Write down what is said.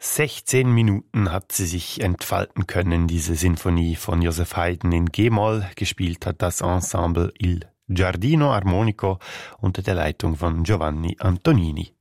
16 Minuten hat sie sich entfalten können, diese Sinfonie von Joseph Haydn in G-Moll. Gespielt hat das Ensemble Il Giardino Armonico unter der Leitung von Giovanni Antonini.